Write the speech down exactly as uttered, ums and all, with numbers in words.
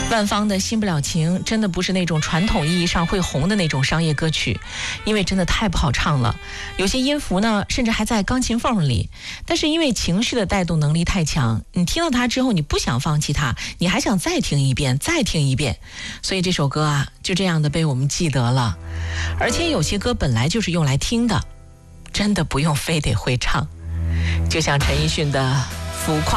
万芳的《新不了情》真的不是那种传统意义上会红的那种商业歌曲，因为真的太不好唱了，有些音符呢甚至还在钢琴缝里，但是因为情绪的带动能力太强，你听到它之后你不想放弃它，你还想再听一遍再听一遍，所以这首歌啊就这样的被我们记得了。而且有些歌本来就是用来听的，真的不用非得会唱，就像陈奕迅的《浮夸》。